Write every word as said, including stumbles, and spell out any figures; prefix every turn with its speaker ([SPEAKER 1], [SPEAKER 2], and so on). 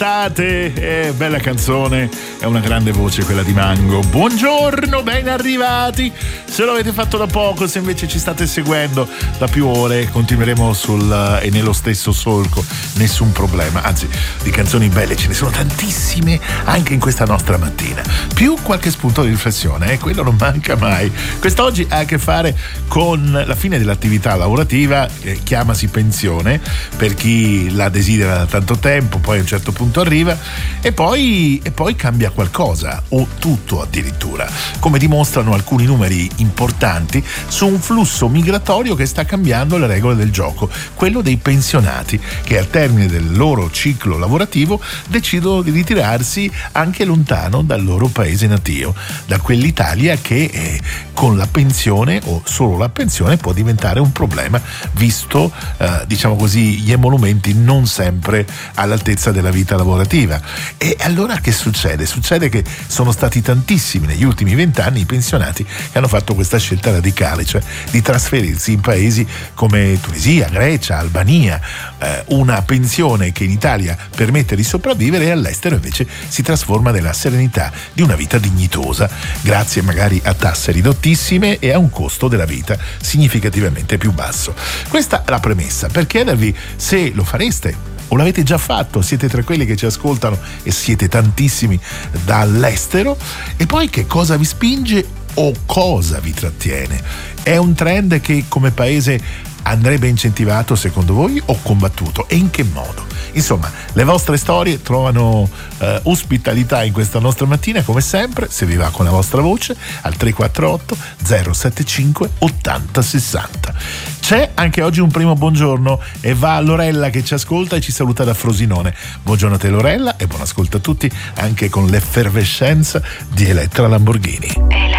[SPEAKER 1] Cantate, eh, bella canzone, è una grande voce quella di Mango. Buongiorno, ben arrivati. Se lo avete fatto da poco, se invece ci state seguendo da più ore, continueremo sul e nello stesso solco, nessun problema. Anzi, di canzoni belle ce ne sono tantissime anche in questa nostra mattina. Più qualche spunto di riflessione, eh, quello non manca mai. Quest'oggi ha a che fare con la fine dell'attività lavorativa, eh, chiamasi pensione, per chi la desidera da tanto tempo, poi a un certo punto arriva e poi, e poi cambia qualcosa, o tutto addirittura, come dimostrano alcuni numeri importanti su un flusso migratorio che sta cambiando le regole del gioco, quello dei pensionati che al termine del loro ciclo lavorativo decidono di ritirarsi anche lontano dal loro paese natio, da quell'Italia che eh, con la pensione o solo la pensione può diventare un problema, visto eh, diciamo così gli emolumenti non sempre all'altezza della vita lavorativa. E allora che succede? Succede che sono stati tantissimi negli ultimi vent'anni i pensionati che hanno fatto questa scelta radicale, cioè di trasferirsi in paesi come Tunisia, Grecia, Albania, eh, una pensione che in Italia permette di sopravvivere e all'estero invece si trasforma nella serenità di una vita dignitosa, grazie magari a tasse ridottissime e a un costo della vita significativamente più basso. Questa è la premessa per chiedervi se lo fareste o l'avete già fatto, siete tra quelli che ci ascoltano e siete tantissimi dall'estero, e poi che cosa vi spinge o cosa vi trattiene? È un trend che come paese andrebbe incentivato secondo voi o combattuto, e in che modo? Insomma, le vostre storie trovano eh, ospitalità in questa nostra mattina, come sempre, se vi va con la vostra voce, al tre quattro otto zero sette cinque ottanta sessanta. C'è anche oggi un primo buongiorno e va a Lorella che ci ascolta e ci saluta da Frosinone. Buongiorno a te Lorella e buon ascolto a tutti anche con l'effervescenza di Elettra Lamborghini.